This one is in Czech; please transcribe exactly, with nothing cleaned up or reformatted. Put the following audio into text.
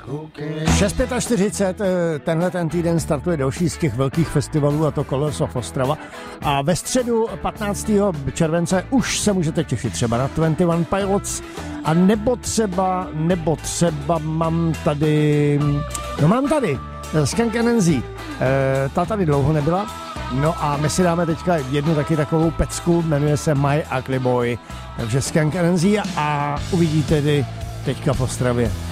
šest čtyřicet pět, tenhle ten týden startuje další z těch velkých festivalů, a to Colors of Ostrava. A ve středu patnáctého července už se můžete těšit třeba na dvacet jedna Pilots, a nebo třeba, nebo třeba mám tady, no mám tady Skunk Anansie, e, ta tady dlouho nebyla. No a my si dáme teďka jednu taky takovou pecku, jmenuje se My Ugly Boy, takže Skunk Anansie, a uvidíte tedy teďka v Ostravě.